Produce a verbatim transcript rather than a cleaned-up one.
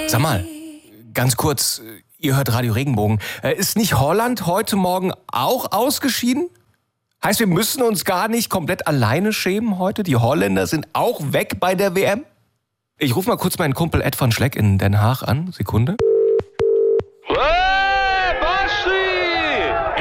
Sag mal, ganz kurz, ihr hört Radio Regenbogen. Ist nicht Holland heute Morgen auch ausgeschieden? Heißt, wir müssen uns gar nicht komplett alleine schämen heute? Die Holländer sind auch weg bei der W M? Ich rufe mal kurz meinen Kumpel Ed van Schleck in Den Haag an. Sekunde.